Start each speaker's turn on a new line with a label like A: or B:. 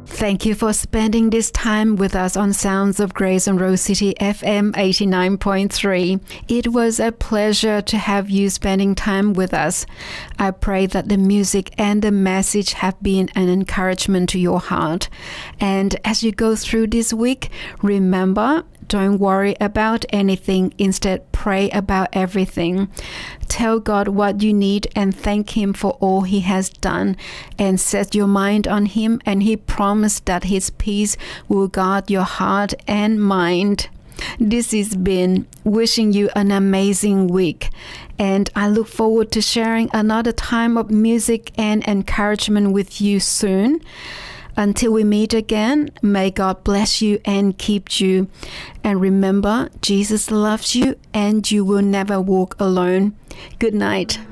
A: Thank you for spending this time with us on Sounds of Grace on Rose City FM 89.3. It was a pleasure to have you spending time with us. I pray that the music and the message have been an encouragement to your heart. And as you go through this week, remember, don't worry about anything. Instead, pray about everything. Tell God what you need and thank Him for all He has done. And set your mind on Him, and He promised that His peace will guard your heart and mind. This has been wishing you an amazing week. And I look forward to sharing another time of music and encouragement with you soon. Until we meet again, may God bless you and keep you. And remember, Jesus loves you and you will never walk alone. Good night.